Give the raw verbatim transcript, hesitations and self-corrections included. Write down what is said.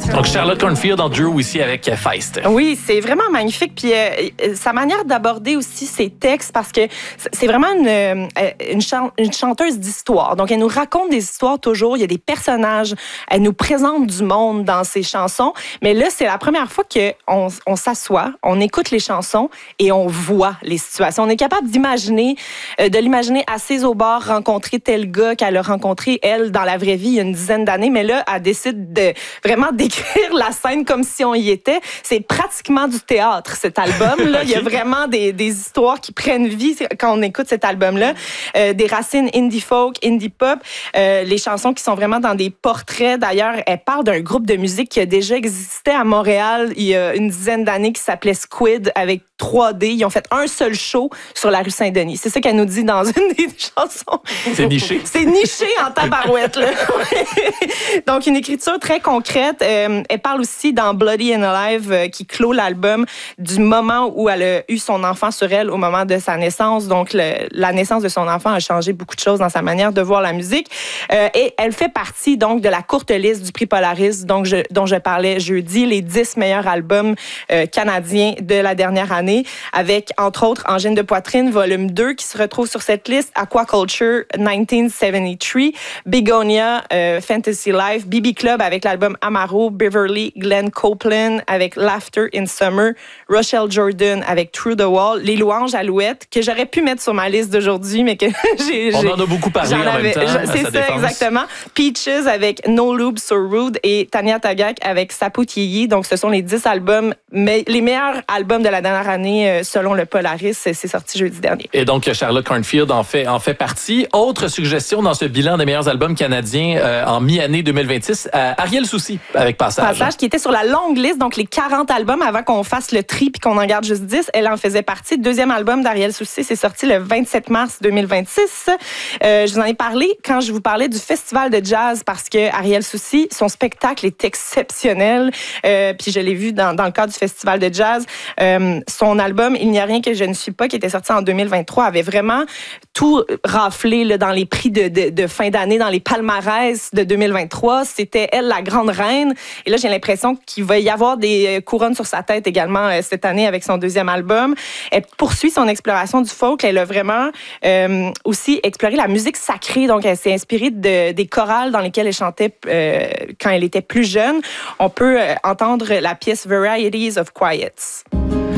Donc, Charlotte Cornfield en duo ici avec Feist. Oui, c'est vraiment magnifique. Puis euh, sa manière d'aborder aussi ses textes, parce que c'est vraiment une, une, chan- une chanteuse d'histoire. Donc, elle nous raconte des histoires toujours. Il y a des personnages. Elle nous présente du monde dans ses chansons. Mais là, c'est la première fois qu'on on s'assoit, on écoute les chansons et on voit les situations. On est capable d'imaginer, euh, de l'imaginer assise au bar, rencontrer tel gars qu'elle a rencontré, elle, dans la vraie vie, il y a une dizaine d'années. Mais là, elle décide de vraiment d'écrire la scène comme si on y était. C'est pratiquement du théâtre, cet album-là. Okay. Il y a vraiment des, des histoires qui prennent vie quand on écoute cet album-là. Euh, des racines indie folk, indie pop. Euh, les chansons qui sont vraiment dans des portraits. D'ailleurs, elle parle d'un groupe de musique qui a déjà existé à Montréal il y a une dizaine d'années qui s'appelait Squid avec trois D. Ils ont fait un seul show sur la rue Saint-Denis. C'est ça qu'elle nous dit dans une des chansons. C'est niché. C'est niché en tabarouette, là. Donc, une écriture très concrète. Euh, elle parle aussi dans Bloody and Alive, euh, qui clôt l'album, du moment où elle a eu son enfant sur elle au moment de sa naissance. Donc, le, la naissance de son enfant a changé beaucoup de choses dans sa manière de voir la musique. Euh, et elle fait partie, donc, de la courte liste du prix Polaris, donc je, dont je parlais jeudi, les dix meilleurs albums euh, canadiens de la dernière année, avec, entre autres, Angine de poitrine, volume deux, qui se retrouve sur cette liste, Aquaculture, dix-neuf soixante-treize, Begonia, euh, Fantasy Life, B B Club avec l'album Amaro, Beverly, Glenn Copeland avec Laughter in Summer, Rochelle Jordan avec Through the Wall, Les Louanges Alouettes, que j'aurais pu mettre sur ma liste d'aujourd'hui, mais que j'ai... On j'ai, en a beaucoup parlé en avais, même temps. C'est ça, défense. Exactement. Peaches avec No Lube So Rude et Tania Tagaq avec Saputiyi. Donc, ce sont les dix albums, mais les meilleurs albums de la dernière année, selon le Polaris. C'est sorti jeudi dernier. Et donc, Charlotte Cornfield en fait, en fait partie. Autre suggestion dans ce bilan des meilleurs albums canadiens euh, en mi-année deux mille vingt-six, euh, Ariel Soucy avec Passage. Passage qui était sur la longue liste, donc les quarante albums avant qu'on fasse le tri puis qu'on en garde juste dix. Elle en faisait partie. Deuxième album d'Ariel Soucy, c'est sorti le vingt-sept mars deux mille vingt-six. Euh, je vous en ai parlé quand je vous parlais du festival de jazz parce que Ariel Soucy, son spectacle est exceptionnel. Euh, puis je l'ai vu dans, dans le cadre du festival de jazz. Euh, son album Il n'y a rien que je ne suis pas, qui était sorti en deux mille vingt-trois, avait vraiment tout raflé là, dans les prix de, de, de fin d'année, dans les palmarès de deux mille vingt-trois. C'était elle, la grande reine. Et là, j'ai l'impression qu'il va y avoir des couronnes sur sa tête également euh, cette année avec son deuxième album. Elle poursuit son exploration du folk. Elle a vraiment euh, aussi exploré la musique sacrée. Donc, elle s'est inspirée de, des chorales dans lesquelles elle chantait euh, quand elle était plus jeune. On peut euh, entendre la pièce Varieties of Quiets.